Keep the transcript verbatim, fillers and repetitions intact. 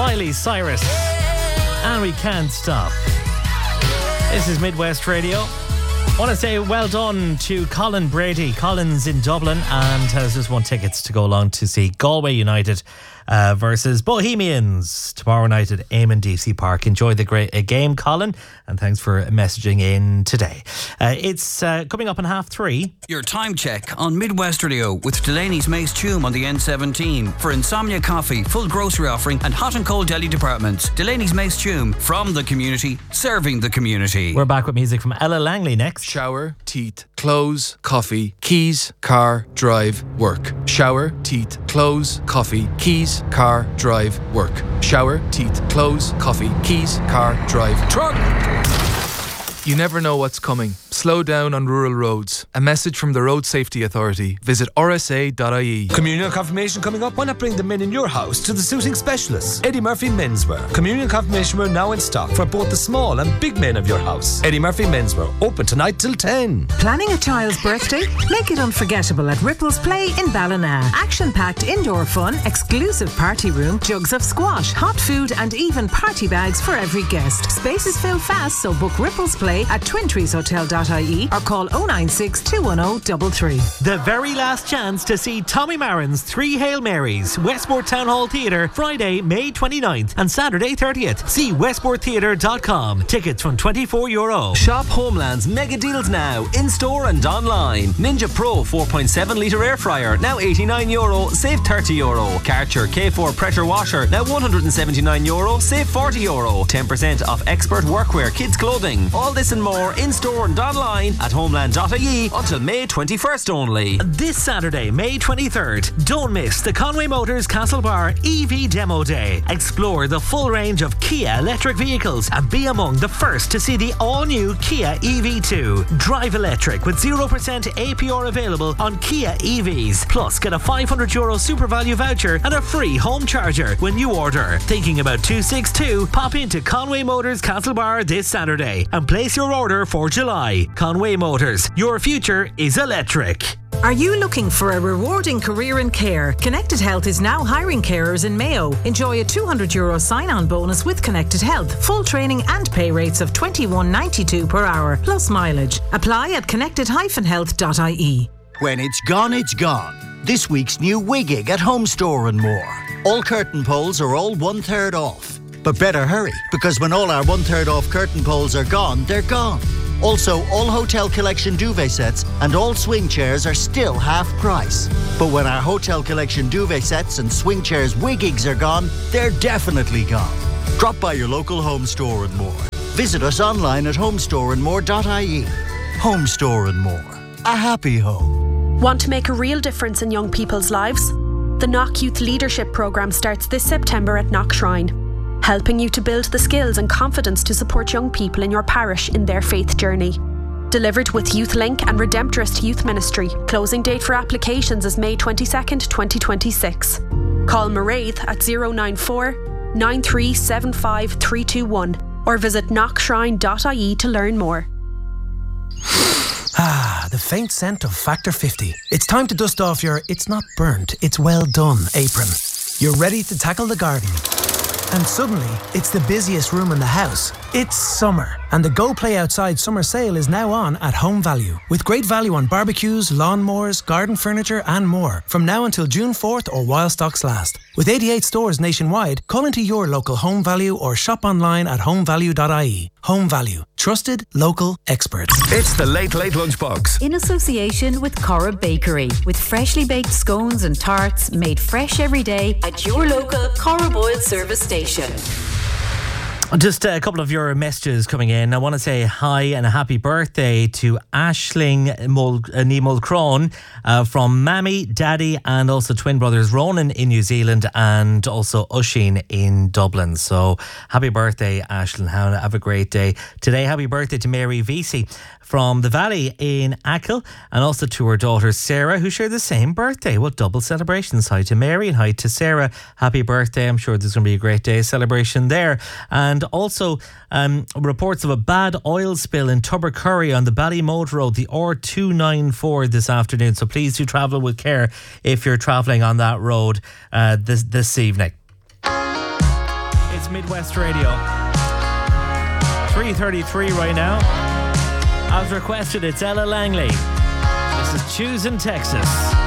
Miley Cyrus. And we can't stop. This is Midwest Radio. I want to say well done to Colin Brady. Colin's in Dublin and has just won tickets to go along to see Galway United uh, versus Bohemians tomorrow night at Eamon D C Park. Enjoy the great uh, game, Colin, and thanks for messaging in today. Uh, it's uh, coming up on half three. Your time check on Midwest Radio with Delaney's Mace Tomb on the N seventeen for Insomnia Coffee, full grocery offering and hot and cold deli departments. Delaney's Mace Tomb, from the community, serving the community. We're back with music from Ella Langley next. Shower, teeth, clothes, coffee, keys, car, drive, work. Shower, teeth, clothes, coffee, keys, car, drive, work. Shower, teeth, clothes, coffee, keys, car, drive, truck. You never know what's coming. Slow down on rural roads. A message from the Road Safety Authority. Visit r s a dot i e. Communion confirmation coming up. Why not bring the men in your house to the suiting specialists? Eddie Murphy Menswear. Communion confirmation wear now in stock for both the small and big men of your house. Eddie Murphy Menswear. Open tonight till ten. Planning a child's birthday? Make it unforgettable at Ripples Play in Ballina. Action-packed indoor fun, exclusive party room, jugs of squash, hot food and even party bags for every guest. Spaces fill fast, so book Ripples Play at twin trees hotel dot i e or call oh nine six, two one oh, three three. The very last chance to see Tommy Marin's Three Hail Marys, Westport Town Hall Theatre, Friday, May twenty-ninth and Saturday thirtieth. See westport theatre dot com. Tickets from twenty-four euro. Shop Homeland's mega deals now, in-store and online. Ninja Pro four point seven litre air fryer, now eighty-nine euro, save thirty euro. Karcher K four pressure washer, now one hundred seventy-nine euro, save forty euro. ten percent off expert workwear, kids clothing. All this and more in-store and online at homeland dot i e until May twenty-first only. This Saturday, May twenty-third, don't miss the Conway Motors Castlebar E V Demo Day. Explore the full range of Kia electric vehicles and be among the first to see the all-new Kia E V two. Drive electric with zero percent A P R available on Kia E Vs. Plus, get a five hundred euro super value voucher and a free home charger when you order. Thinking about two sixty-two? Pop into Conway Motors Castlebar this Saturday and place your order for July. Conway Motors, your future is electric. Are you looking for a rewarding career in care? Connected Health is now hiring carers in Mayo. Enjoy a two hundred euro sign-on bonus with Connected Health. Full training and pay rates of twenty-one ninety-two per hour, plus mileage. Apply at connected dash health dot i e. When it's gone, it's gone. This week's new Wiggig at Home Store and More. All curtain poles are all one-third off. But better hurry, because when all our one-third off curtain poles are gone, they're gone. Also, all Hotel Collection duvet sets and all swing chairs are still half price. But when our Hotel Collection duvet sets and swing chairs Wiggigs are gone, they're definitely gone. Drop by your local Home Store and More. Visit us online at home store and more dot i e. Home Store and More. A happy home. Want to make a real difference in young people's lives? The Knock Youth Leadership Programme starts this September at Knock Shrine, helping you to build the skills and confidence to support young people in your parish in their faith journey. Delivered with YouthLink and Redemptorist Youth Ministry. Closing date for applications is May twenty-second, twenty twenty-six. Call Mairead at zero nine four, nine three seven five, three two one or visit knock shrine dot i e to learn more. Ah, the faint scent of Factor fifty. It's time to dust off your "it's not burnt, it's well done" apron. You're ready to tackle the garden. And suddenly, it's the busiest room in the house. It's summer, and the Go Play Outside summer sale is now on at Home Value, with great value on barbecues, lawnmowers, garden furniture and more, from now until June fourth or while stocks last. With eighty-eight stores nationwide, call into your local Home Value or shop online at home value dot i e. Home Value. Trusted, local, experts. It's the Late Late Lunchbox. In association with Cora Bakery, with freshly baked scones and tarts made fresh every day at your local Cora Boyle service station. Just a couple of your messages coming in. I want to say hi and a happy birthday to Aisling Mul- uh, Ní Mulcrone uh, from Mammy, Daddy and also twin brothers Ronan in New Zealand and also Usheen in Dublin. So happy birthday, Aisling. Have a great day. Today, happy birthday to Mary Vesey from the Valley in Achill and also to her daughter Sarah, who share the same birthday. Well, double celebrations. Hi to Mary and hi to Sarah. Happy birthday. I'm sure there's going to be a great day celebration there. And also um, reports of a bad oil spill in Tubbercurry on the Ballymote Road, the R two ninety-four this afternoon. So please do travel with care if you're travelling on that road uh, this, this evening. It's Midwest Radio. three thirty-three right now. As requested, it's Ella Langley. This is Choosing Texas.